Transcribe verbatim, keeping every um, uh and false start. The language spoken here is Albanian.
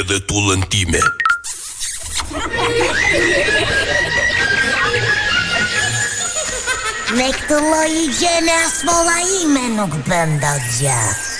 de tulantime. Me këtë lloj higjiene as valla ime nuk bën dot gjë.